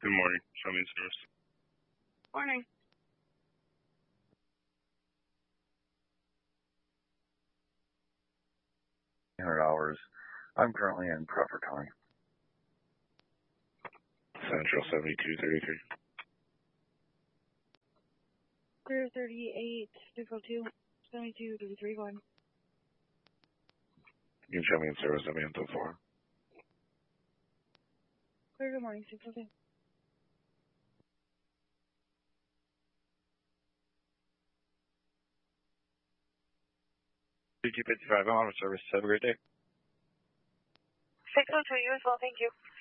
Good morning. Show me the service. Morning. $100. I'm currently in Crawford County. Central 7233. 038, 602, 7231. You can show me in service Amento 4. Clear, good morning, 602. I'm on service. Have a great day. 602, you as well, thank you.